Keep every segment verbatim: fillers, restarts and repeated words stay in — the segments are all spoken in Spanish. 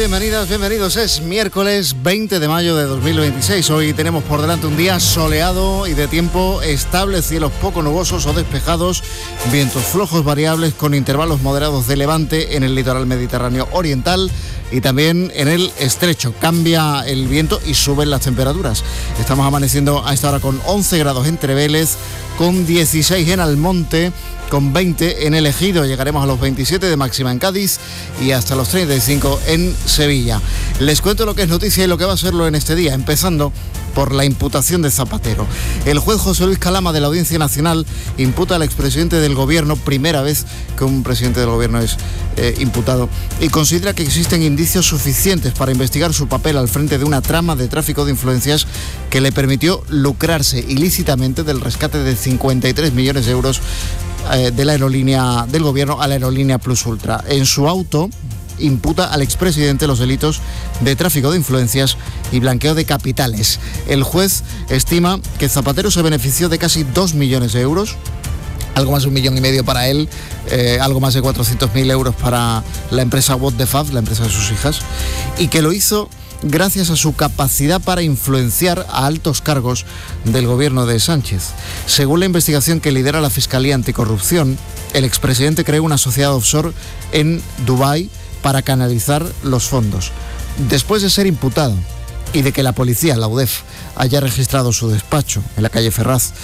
Bienvenidas, bienvenidos. Es miércoles veinte de mayo de dos mil veintiséis. Hoy tenemos por delante un día soleado y de tiempo estable, cielos poco nubosos o despejados, vientos flojos variables con intervalos moderados de levante en el litoral mediterráneo oriental y también en el estrecho. Cambia el viento y suben las temperaturas. Estamos amaneciendo a esta hora con once grados en Vélez, con dieciséis en Almonte, con veinte en El Ejido. Llegaremos a los veintisiete de máxima en Cádiz y hasta los treinta y cinco en Sevilla. Les cuento lo que es noticia y lo que va a serlo en este día, empezando por la imputación de Zapatero. El juez José Luis Calama de la Audiencia Nacional imputa al expresidente del Gobierno, primera vez que un presidente del Gobierno es eh, imputado, y considera que existen indicios suficientes para investigar su papel al frente de una trama de tráfico de influencias que le permitió lucrarse ilícitamente del rescate de cincuenta y tres millones de euros eh, de la aerolínea del Gobierno a la aerolínea Plus Ultra. En su auto imputa al expresidente los delitos de tráfico de influencias y blanqueo de capitales. El juez estima que Zapatero se benefició de casi dos millones de euros, algo más de un millón y medio para él, eh, algo más de cuatrocientos mil euros para la empresa What the Fab, la empresa de sus hijas, y que lo hizo gracias a su capacidad para influenciar a altos cargos del gobierno de Sánchez. Según la investigación que lidera la Fiscalía Anticorrupción, el expresidente creó una sociedad offshore en Dubái para canalizar los fondos. Después de ser imputado y de que la policía, la U D E F, haya registrado su despacho en la calle Ferraz,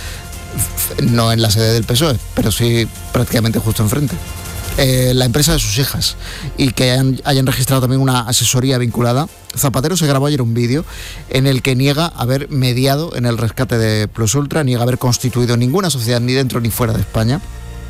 no en la sede del P S O E, pero sí prácticamente justo enfrente, eh, la empresa de sus hijas, y que hayan, hayan registrado también una asesoría vinculada, Zapatero se grabó ayer un vídeo en el que niega haber mediado en el rescate de Plus Ultra, niega haber constituido ninguna sociedad ni dentro ni fuera de España,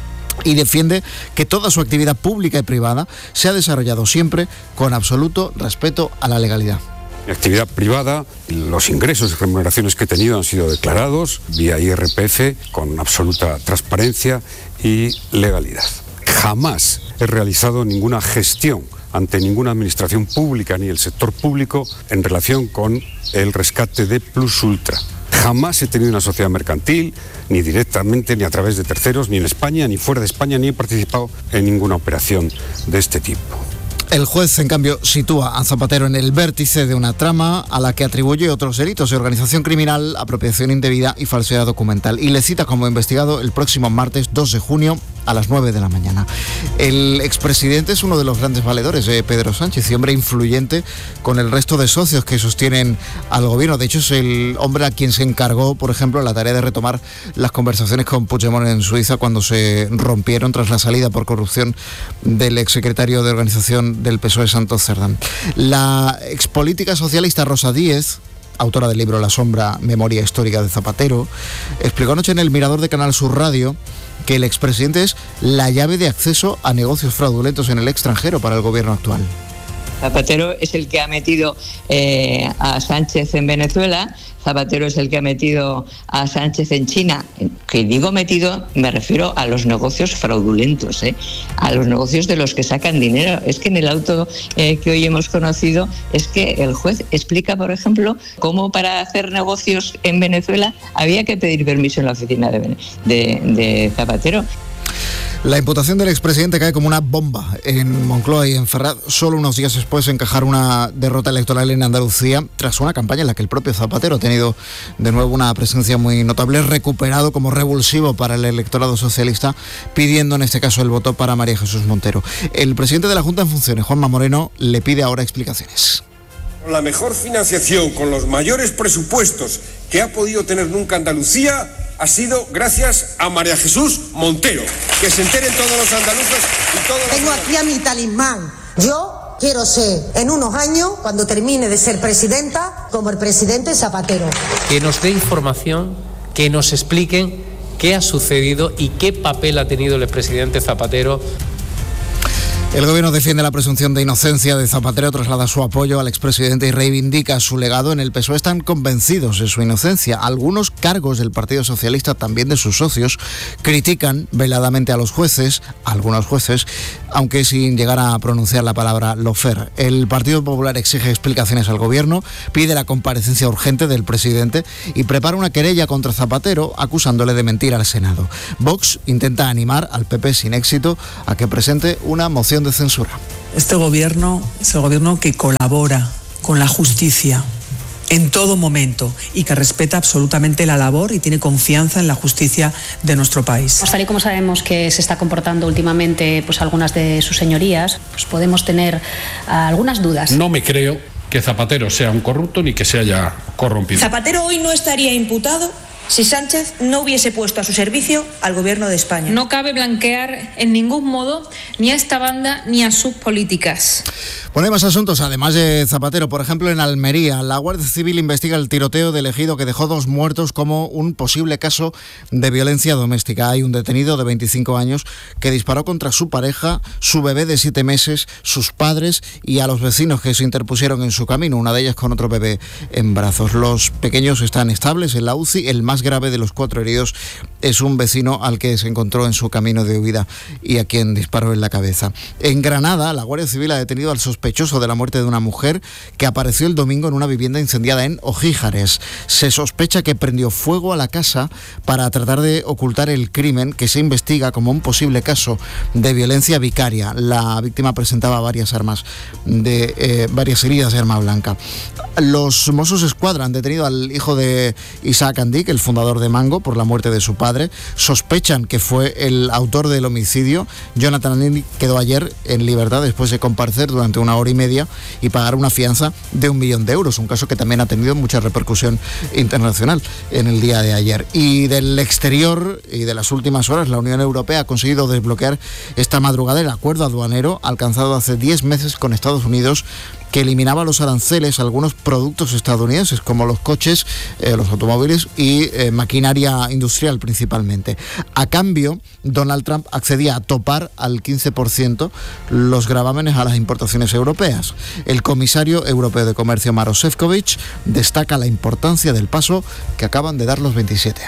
y defiende que toda su actividad pública y privada se ha desarrollado siempre con absoluto respeto a la legalidad. Mi actividad privada, los ingresos y remuneraciones que he tenido han sido declarados vía I R P F con absoluta transparencia y legalidad. Jamás he realizado ninguna gestión ante ninguna administración pública ni el sector público en relación con el rescate de Plus Ultra. Jamás he tenido una sociedad mercantil, ni directamente, ni a través de terceros, ni en España, ni fuera de España, ni he participado en ninguna operación de este tipo. El juez, en cambio, sitúa a Zapatero en el vértice de una trama a la que atribuye otros delitos de organización criminal, apropiación indebida y falsedad documental, y le cita como investigado el próximo martes dos de junio a las nueve de la mañana. El expresidente es uno de los grandes valedores de Pedro Sánchez y hombre influyente con el resto de socios que sostienen al gobierno. De hecho, es el hombre a quien se encargó, por ejemplo, la tarea de retomar las conversaciones con Puigdemont en Suiza cuando se rompieron tras la salida por corrupción del exsecretario de organización del P S O E, Santos Cerdán. La expolítica socialista Rosa Díez, autora del libro La sombra, memoria histórica de Zapatero, explicó anoche en el Mirador de Canal Sur Radio que el expresidente es la llave de acceso a negocios fraudulentos en el extranjero para el gobierno actual. Zapatero es el que ha metido eh, a Sánchez en Venezuela, Zapatero es el que ha metido a Sánchez en China. Que digo metido, me refiero a los negocios fraudulentos, ¿eh? a los negocios de los que sacan dinero. Es que en el auto eh, que hoy hemos conocido, es que el juez explica, por ejemplo, cómo para hacer negocios en Venezuela había que pedir permiso en la oficina de, de, de Zapatero. La imputación del expresidente cae como una bomba en Moncloa y en Ferraz, solo unos días después de encajar una derrota electoral en Andalucía, tras una campaña en la que el propio Zapatero ha tenido de nuevo una presencia muy notable, recuperado como revulsivo para el electorado socialista, pidiendo en este caso el voto para María Jesús Montero. El presidente de la Junta en funciones, Juanma Moreno, le pide ahora explicaciones. Con la mejor financiación, con los mayores presupuestos que ha podido tener nunca Andalucía, ha sido gracias a María Jesús Montero. Que se enteren todos los andaluces y todos los... Tengo aquí a mi talismán. Yo quiero ser, en unos años, cuando termine de ser presidenta, como el presidente Zapatero. Que nos dé información, que nos expliquen qué ha sucedido y qué papel ha tenido el expresidente Zapatero. El gobierno defiende la presunción de inocencia de Zapatero, traslada su apoyo al expresidente y reivindica su legado. En el P S O E están convencidos de su inocencia. Algunos cargos del Partido Socialista, también de sus socios, critican veladamente a los jueces, a algunos jueces, aunque sin llegar a pronunciar la palabra lawfare. El Partido Popular exige explicaciones al gobierno, pide la comparecencia urgente del presidente y prepara una querella contra Zapatero acusándole de mentir al Senado. Vox intenta animar al P P sin éxito a que presente una moción de censura. Este gobierno es el gobierno que colabora con la justicia en todo momento y que respeta absolutamente la labor y tiene confianza en la justicia de nuestro país. Tal y como sabemos que se está comportando últimamente pues algunas de sus señorías, pues podemos tener uh, algunas dudas. No me creo que Zapatero sea un corrupto ni que se haya corrompido. Zapatero hoy no estaría imputado si Sánchez no hubiese puesto a su servicio al Gobierno de España. No cabe blanquear en ningún modo ni a esta banda ni a sus políticas. Bueno, hay más asuntos, además de Zapatero. Por ejemplo, en Almería, la Guardia Civil investiga el tiroteo de Ejido que dejó dos muertos como un posible caso de violencia doméstica. Hay un detenido de veinticinco años que disparó contra su pareja, su bebé de siete meses, sus padres y a los vecinos que se interpusieron en su camino, una de ellas con otro bebé en brazos. Los pequeños están estables en la U C I. El más grave de los cuatro heridos es un vecino al que se encontró en su camino de huida y a quien disparó en la cabeza. En Granada, la Guardia Civil ha detenido al sospechoso de la muerte de una mujer que apareció el domingo en una vivienda incendiada en Ojíjares. Se sospecha que prendió fuego a la casa para tratar de ocultar el crimen, que se investiga como un posible caso de violencia vicaria. La víctima presentaba varias armas, de eh, varias heridas de arma blanca. Los Mossos Escuadra han detenido al hijo de Isaac Andic, el fundador de Mango, por la muerte de su padre. Sospechan que fue el autor del homicidio. Jonathan Andic quedó ayer en libertad después de comparecer durante una hora y media y pagar una fianza de un millón de euros, un caso que también ha tenido mucha repercusión internacional en el día de ayer. Y del exterior y de las últimas horas, la Unión Europea ha conseguido desbloquear esta madrugada el acuerdo aduanero alcanzado hace diez meses con Estados Unidos, que eliminaba los aranceles a algunos productos estadounidenses, como los coches, eh, los automóviles y eh, maquinaria industrial principalmente. A cambio, Donald Trump accedía a topar al quince por ciento los gravámenes a las importaciones europeas. El comisario europeo de Comercio, Maroš Šefčovič, destaca la importancia del paso que acaban de dar los veintisiete.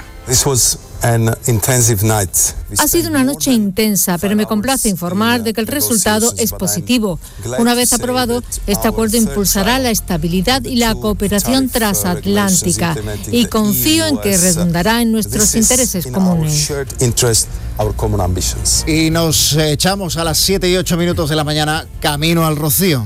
Ha sido una noche intensa, pero me complace informar de que el resultado es positivo. Una vez aprobado, este acuerdo impulsará la estabilidad y la cooperación transatlántica y confío en que redundará en nuestros intereses comunes. Y nos echamos a las siete y ocho minutos de la mañana camino al Rocío.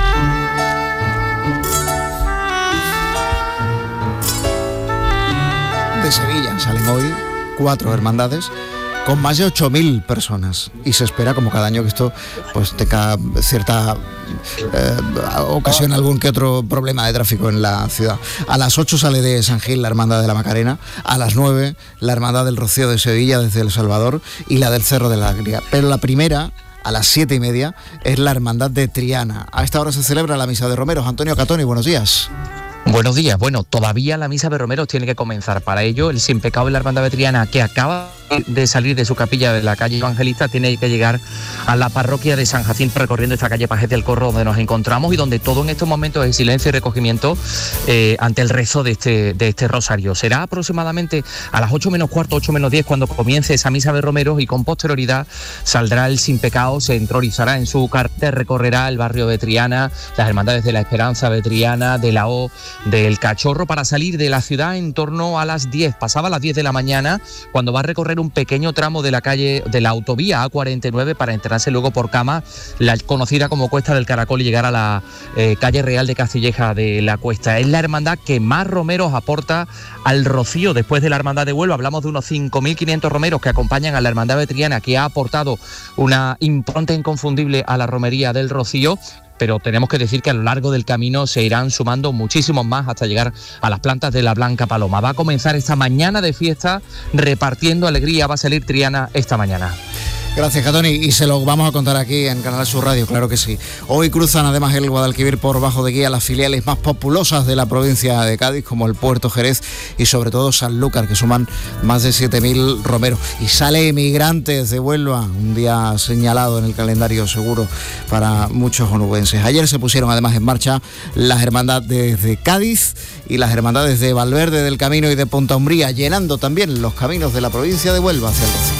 De Sevilla salen hoy cuatro hermandades con más de ocho mil personas y se espera, como cada año, que esto pues tenga cierta eh, ocasión algún que otro problema de tráfico en la ciudad. A las ocho sale de San Gil la Hermandad de la Macarena, a las nueve la Hermandad del Rocío de Sevilla desde El Salvador y la del Cerro de la Alegría. Pero la primera, a las siete y media, es la Hermandad de Triana. A esta hora se celebra la Misa de Romeros. Antonio Catoni, buenos días. Buenos días. Bueno, todavía la misa de romeros tiene que comenzar. Para ello, el Sin Pecado de la Hermandad de Triana, que acaba de salir de su capilla de la calle Evangelista, tiene que llegar a la parroquia de San Jacinto, recorriendo esta calle Pajés del Corro, donde nos encontramos y donde todo en estos momentos es silencio y recogimiento eh, ante el rezo de este, de este rosario. Será aproximadamente a las ocho menos cuarto, ocho menos diez, cuando comience esa misa de romeros, y con posterioridad saldrá el Sin Pecado, se entrorizará en su cartel, recorrerá el barrio de Triana, las hermandades de la Esperanza de Triana, de la O, del Cachorro, para salir de la ciudad en torno a las diez, pasaba las diez de la mañana, cuando va a recorrer un pequeño tramo de la calle, de la autovía A cuarenta y nueve, para entrarse luego por Cama, la conocida como Cuesta del Caracol, y llegar a la eh, calle Real de Castilleja de la Cuesta. Es la hermandad que más romeros aporta al Rocío después de la Hermandad de Huelva. Hablamos de unos cinco mil quinientos romeros que acompañan a la Hermandad de Triana, que ha aportado una impronta inconfundible a la romería del Rocío. Pero tenemos que decir que a lo largo del camino se irán sumando muchísimos más hasta llegar a las plantas de la Blanca Paloma. Va a comenzar esta mañana de fiesta repartiendo alegría. Va a salir Triana esta mañana. Gracias, Catoni, y se lo vamos a contar aquí en Canal Sur Radio, claro que sí. Hoy cruzan además el Guadalquivir por bajo de guía las filiales más populosas de la provincia de Cádiz, como el Puerto Jerez y sobre todo Sanlúcar, que suman más de siete mil romeros. Y sale Emigrantes de Huelva, un día señalado en el calendario seguro para muchos onubenses. Ayer se pusieron además en marcha las hermandades de Cádiz y las hermandades de Valverde del Camino y de Ponta Umbría, llenando también los caminos de la provincia de Huelva hacia el Rocío.